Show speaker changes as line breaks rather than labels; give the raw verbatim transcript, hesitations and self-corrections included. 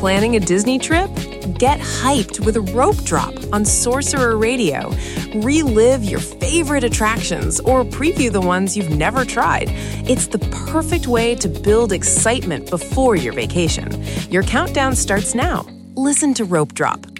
planning a Disney trip? Get hyped with Rope Drop on Sorcerer Radio. Relive your favorite attractions or preview the ones you've never tried. It's the perfect way to build excitement before your vacation. Your countdown starts now. Listen to Rope Drop